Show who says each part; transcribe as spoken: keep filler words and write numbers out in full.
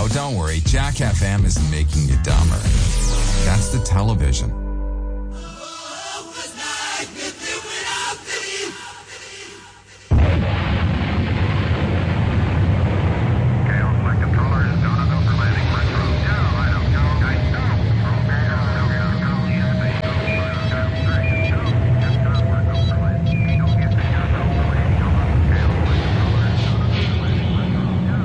Speaker 1: Oh, don't worry. Jack F M isn't making you dumber. That's the television.